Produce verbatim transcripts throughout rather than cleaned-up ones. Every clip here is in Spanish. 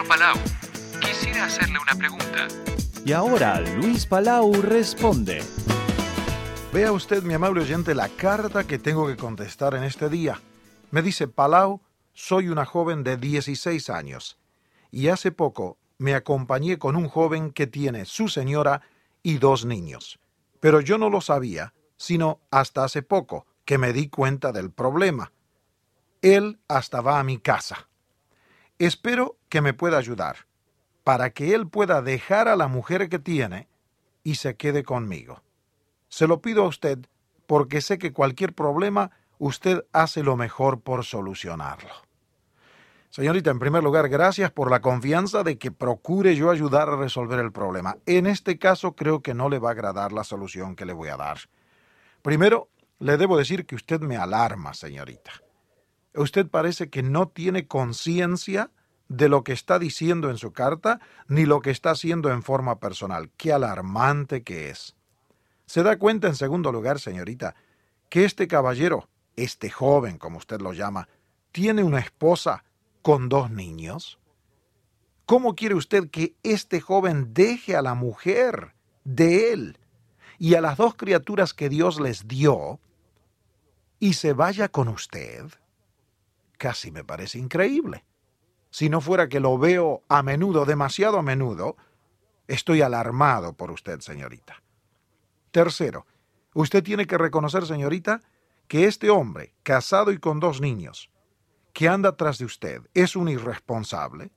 Palau. Quisiera hacerle una pregunta. Y ahora Luis Palau responde. Vea usted, mi amable oyente, la carta que tengo que contestar en este día. Me dice: Palau, soy una joven de dieciséis años y hace poco me acompañé con un joven que tiene su señora y dos niños. Pero yo no lo sabía, sino hasta hace poco que me di cuenta del problema. Él hasta va a mi casa. Espero que me pueda ayudar, para que él pueda dejar a la mujer que tiene y se quede conmigo. Se lo pido a usted porque sé que cualquier problema usted hace lo mejor por solucionarlo. Señorita, en primer lugar, gracias por la confianza de que procure yo ayudar a resolver el problema. En este caso creo que no le va a agradar la solución que le voy a dar. Primero, le debo decir que usted me alarma, señorita. Usted parece que no tiene conciencia de lo que está diciendo en su carta, ni lo que está haciendo en forma personal. ¡Qué alarmante que es! ¿Se da cuenta, en segundo lugar, señorita, que este caballero, este joven, como usted lo llama, tiene una esposa con dos niños? ¿Cómo quiere usted que este joven deje a la mujer de él y a las dos criaturas que Dios les dio y se vaya con usted? Casi me parece increíble. Si no fuera que lo veo a menudo, demasiado a menudo, estoy alarmado por usted, señorita. Tercero, usted tiene que reconocer, señorita, que este hombre, casado y con dos niños, que anda tras de usted, es un irresponsable,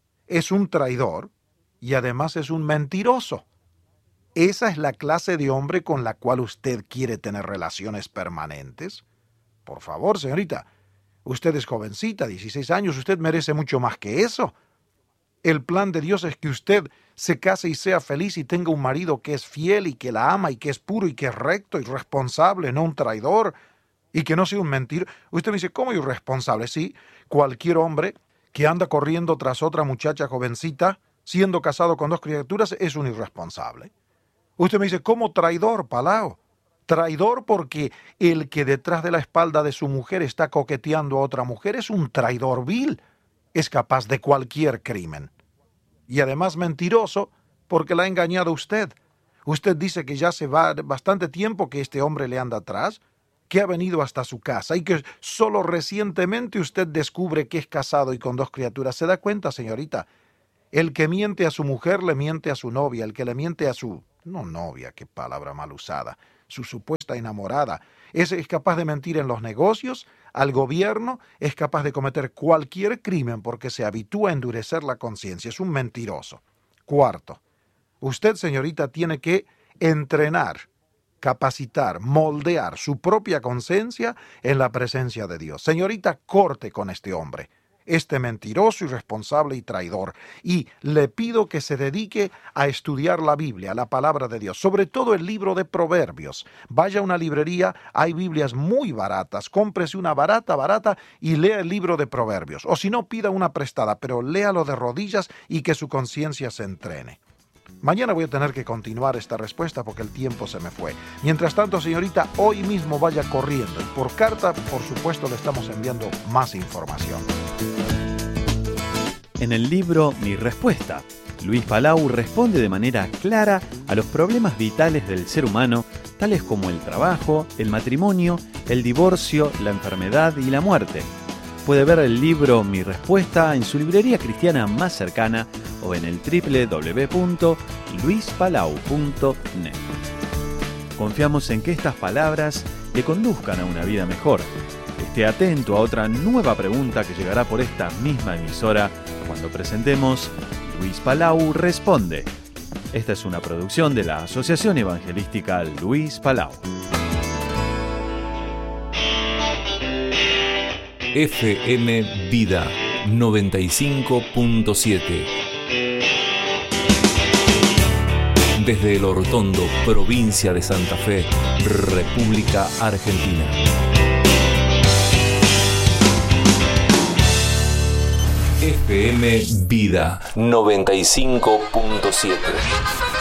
es un traidor y además es un mentiroso. ¿Esa es la clase de hombre con la cual usted quiere tener relaciones permanentes? Por favor, señorita, usted es jovencita, dieciséis años, usted merece mucho más que eso. El plan de Dios es que usted se case y sea feliz y tenga un marido que es fiel y que la ama y que es puro y que es recto y responsable, no un traidor, y que no sea un mentir. Usted me dice, ¿cómo irresponsable? Sí, cualquier hombre que anda corriendo tras otra muchacha jovencita, siendo casado con dos criaturas, es un irresponsable. Usted me dice, ¿cómo traidor, Palau? Traidor porque el que detrás de la espalda de su mujer está coqueteando a otra mujer es un traidor vil. Es capaz de cualquier crimen. Y además mentiroso porque la ha engañado a usted. Usted dice que ya se va bastante tiempo que este hombre le anda atrás, que ha venido hasta su casa y que solo recientemente usted descubre que es casado y con dos criaturas. ¿Se da cuenta, señorita? El que miente a su mujer le miente a su novia, el que le miente a su... no novia, qué palabra mal usada, su supuesta enamorada. Ese es capaz de mentir en los negocios, al gobierno, es capaz de cometer cualquier crimen porque se habitúa a endurecer la conciencia. Es un mentiroso. Cuarto, usted, señorita, tiene que entrenar, capacitar, moldear su propia conciencia en la presencia de Dios. Señorita, corte con este hombre, este mentiroso, irresponsable y traidor, y le pido que se dedique a estudiar la Biblia, la palabra de Dios, sobre todo el libro de Proverbios. Vaya a una librería, hay Biblias muy baratas, cómprese una barata, barata y lea el libro de Proverbios, o si no, pida una prestada, pero léalo de rodillas y que su conciencia se entrene. Mañana voy a tener que continuar esta respuesta porque el tiempo se me fue. Mientras tanto, señorita, hoy mismo vaya corriendo y por carta, por supuesto, le estamos enviando más información. En el libro Mi Respuesta, Luis Palau responde de manera clara a los problemas vitales del ser humano, tales como el trabajo, el matrimonio, el divorcio, la enfermedad y la muerte. Puede ver el libro Mi Respuesta en su librería cristiana más cercana o en el doble u doble u doble u punto luis palau punto net. Confiamos en que estas palabras le conduzcan a una vida mejor. Esté atento a otra nueva pregunta que llegará por esta misma emisora cuando presentemos Luis Palau Responde. Esta es una producción de la Asociación Evangelística Luis Palau. F M Vida noventa y cinco punto siete. Desde El Hortondo, provincia de Santa Fe, República Argentina. F M Vida noventa y cinco punto siete.